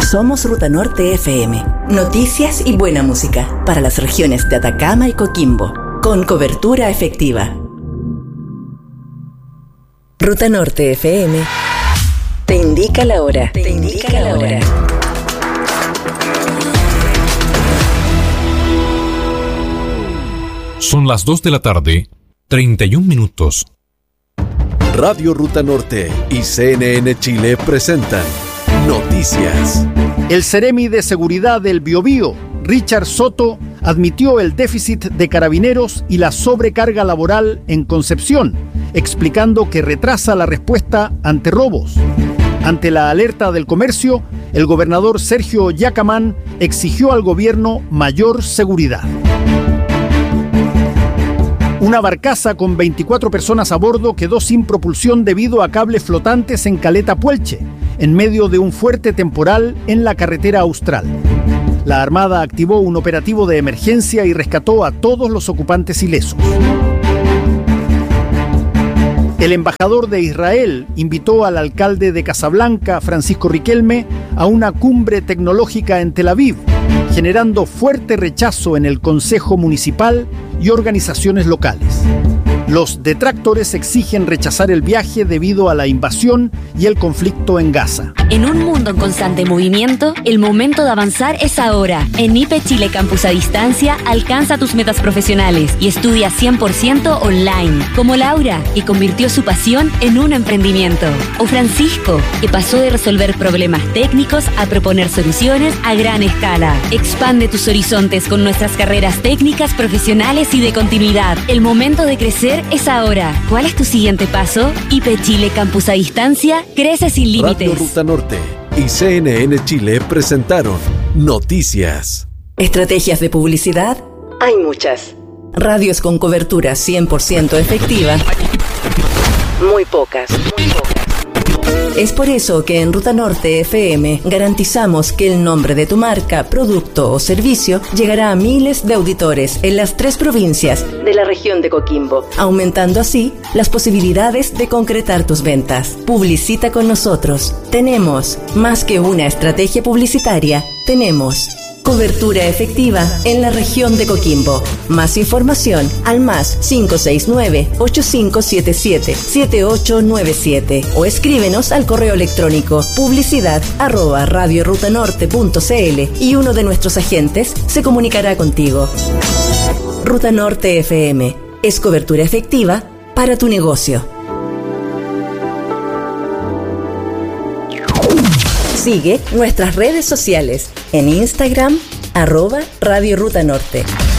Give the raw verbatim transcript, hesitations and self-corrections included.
Somos Ruta Norte F M. Noticias y buena música para las regiones de Atacama y Coquimbo, con cobertura efectiva. Ruta Norte F M te indica la hora. Te indica la hora. Son las dos de la tarde, treinta y un minutos. Radio Ruta Norte y C N N Chile presentan Noticias. El Ceremi de Seguridad del Biobío, Richard Soto, admitió el déficit de carabineros y la sobrecarga laboral en Concepción, explicando que retrasa la respuesta ante robos. Ante la alerta del comercio, el gobernador Sergio Yacamán exigió al gobierno mayor seguridad. Una barcaza con veinticuatro personas a bordo quedó sin propulsión debido a cables flotantes en Caleta Puelche, en medio de un fuerte temporal en la carretera austral. La Armada activó un operativo de emergencia y rescató a todos los ocupantes ilesos. El embajador de Israel invitó al alcalde de Casablanca, Francisco Riquelme, a una cumbre tecnológica en Tel Aviv, generando fuerte rechazo en el Consejo Municipal y organizaciones locales. Los detractores exigen rechazar el viaje debido a la invasión y el conflicto en Gaza. En un mundo en constante movimiento, el momento de avanzar es ahora. En I P E Chile Campus a Distancia, alcanza tus metas profesionales y estudia cien por ciento online. Como Laura, que convirtió su pasión en un emprendimiento. O Francisco, que pasó de resolver problemas técnicos a proponer soluciones a gran escala. Expande tus horizontes con nuestras carreras técnicas, profesionales y de continuidad. El momento de crecer es ahora. ¿Cuál es tu siguiente paso? I P E Chile Campus a Distancia crece sin límites. Radio Ruta Norte y C N N Chile presentaron Noticias. ¿Estrategias de publicidad? Hay muchas. Radios con cobertura cien por ciento efectiva. Muy pocas. Muy pocas. Es por eso que en Ruta Norte F M garantizamos que el nombre de tu marca, producto o servicio llegará a miles de auditores en las tres provincias de la región de Coquimbo, aumentando así las posibilidades de concretar tus ventas. Publicita con nosotros. Tenemos más que una estrategia publicitaria, tenemos cobertura efectiva en la región de Coquimbo. Más información al más cinco seis nueve, ocho cinco siete siete, siete ocho nueve siete o escríbenos al correo electrónico publicidad arroba radiorutanorte punto cl y uno de nuestros agentes se comunicará contigo. Ruta Norte F M es cobertura efectiva para tu negocio. Sigue nuestras redes sociales en Instagram, arroba Radio Ruta Norte.